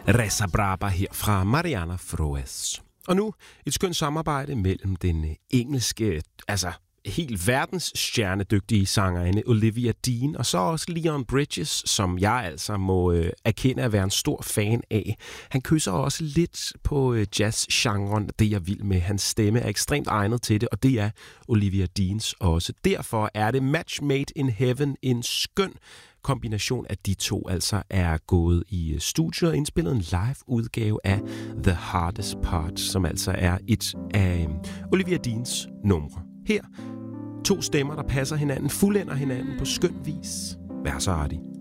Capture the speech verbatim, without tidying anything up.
Reza Braba her fra Mariana Froes. Og nu et skønt samarbejde mellem den engelske, altså helt verdensstjernedygtige sangerinde Olivia Dean, og så også Leon Bridges, som jeg altså må øh, erkende at være en stor fan af. Han kysser også lidt på øh, jazz-genren, det jeg vil med. Hans stemme er ekstremt egnet til det, og det er Olivia Deans også. Derfor er det Match Made in Heaven, en skøn kombination af de to, altså er gået i studiet og indspillet en live udgave af The Hardest Part, som altså er et af Olivia Deans numre. Her to stemmer, der passer hinanden, fuldender hinanden på skøn vis. Vær så artig.